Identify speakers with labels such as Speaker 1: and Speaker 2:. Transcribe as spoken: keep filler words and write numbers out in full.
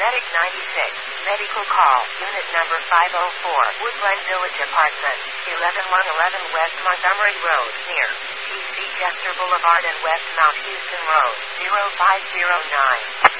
Speaker 1: Medic ninety-six, medical call, unit number five oh four, Woodland Village Apartment, eleven one eleven West Montgomery Road, near T C Chester Boulevard and West Mount Houston Road, zero five zero nine.